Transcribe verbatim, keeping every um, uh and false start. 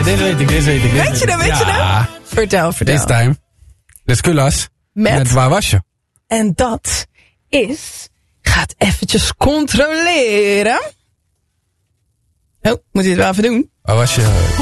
deze weet ik, deze weet ik. Weet je dat, weet je ja. dat? Vertel, vertel. This time. De Skulas. Met? Met Waar was je? En dat is... Gaat eventjes controleren. Oh, moet je het wel even doen? Waar was je?